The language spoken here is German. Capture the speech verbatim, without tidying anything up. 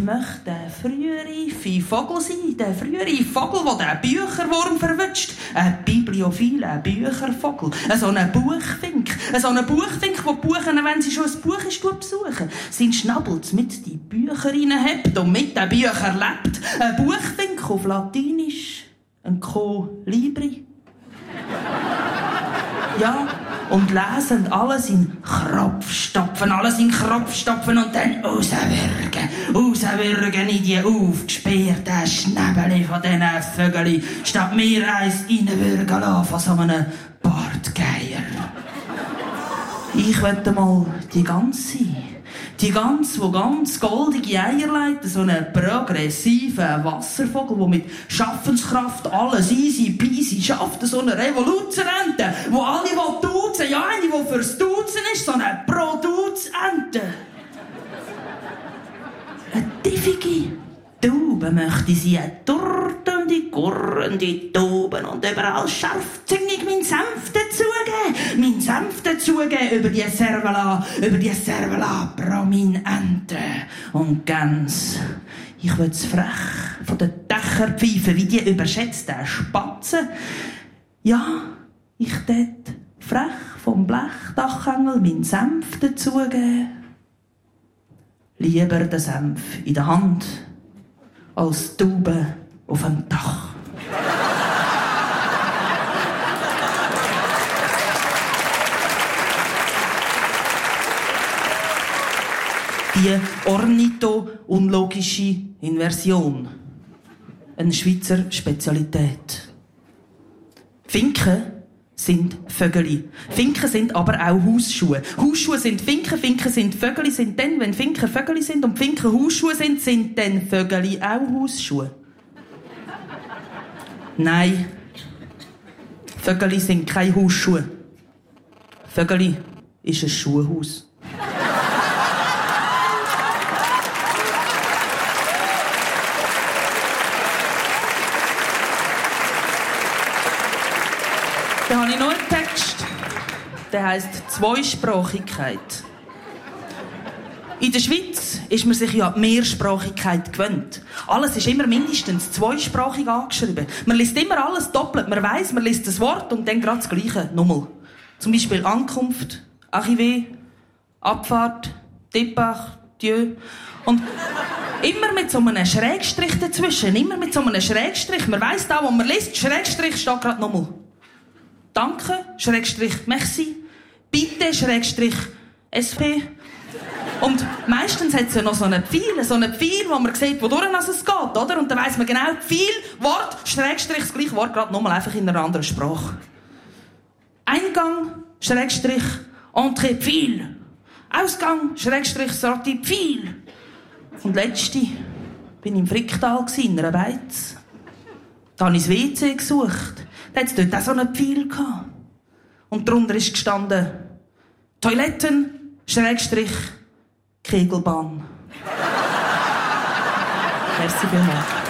möchte der frühere Vogel sein. Der frühere Vogel, der den Bücherwurm verwünscht. Ein bibliophiler Büchervogel. So ein Buchfink. So ein Buchfink, der Buchen, wenn sie schon ein Buch ist, besuchen. Sein Schnabel mit die Bücher reinhebt und mit den Büchern lebt. Ein Buchfink auf Latinisch. Ein Kolibri. Ja, und lesen alles in Kropf stopfen, alles in Kropf stopfen und dann rauswürgen. Rauswürgen in die aufgesperrten Schnäbeli von diesen Vögeln, statt mir eins reinwürgen lassen von so einem Bartgeier. Ich wette mal die ganze, die ganze, wo ganz goldige Eier legt, so einen progressiven Wasservogel, der mit Schaffenskraft alles easy peasy schafft, so eine Revoluzerente, wo alle duzen, ja, eine, die fürs Duzen ist, so eine Produzente. Eine tiefige Taube möchte sie, eine turtende, gurrende Tauben und überall scharfzüngig meinen Senf dazugeben. Meinen Senf dazugeben über die Servala, über die Servala Prominente und Gänse. Ich will's frech von den Dächern pfeifen, wie die überschätzten Spatzen. Ja, ich tät frech vom Blechdachengel meinen Senf dazugeben. Lieber den Senf in der Hand als Taube auf dem Dach. Die ornitho-unlogische Inversion. Eine Schweizer Spezialität. Finken sind Vögel. Finken sind aber auch Hausschuhe. Hausschuhe sind Finken, Finken sind Vögel, sind dann, wenn Finken Vögel sind und Finken Hausschuhe sind, sind dann Vögel auch Hausschuhe. Nein. Vögel sind keine Hausschuhe. Vögel ist ein Schuhhaus. Dann habe ich noch einen Text, der heisst Zweisprachigkeit. In der Schweiz ist man sich ja die Mehrsprachigkeit gewöhnt. Alles ist immer mindestens zweisprachig angeschrieben. Man liest immer alles doppelt. Man weiss, man liest das Wort und dann gerade das Gleiche. Nochmal. Zum Beispiel Ankunft, Arrivé, Abfahrt, Départ, Dieu. Und immer mit so einem Schrägstrich dazwischen. Immer mit so einem Schrägstrich. Man weiss da, wo man liest, Schrägstrich steht gerade nochmal. Danke, Schrägstrich, merci. Bitte, Schrägstrich, S P. Und meistens hat es ja noch so einen Pfeil, so einen Pfeil, wo man sieht, wodurch es geht, oder? Und dann weiss man genau, Pfeil, Wort, Schrägstrich, das gleiche Wort, gerade nochmal einfach in einer anderen Sprache. Eingang, Schrägstrich, Entrée, Pfeil. Ausgang, Schrägstrich, Sortie, Pfeil. Und letzte, bin ich im Fricktal, in einer Beiz. Da habe ich das W C gesucht. Da hat es dort auch so einen Pfeil gehabt. Und darunter ist gestanden, Toiletten, Schrägstrich, Kegelbahn. Merci vielmals.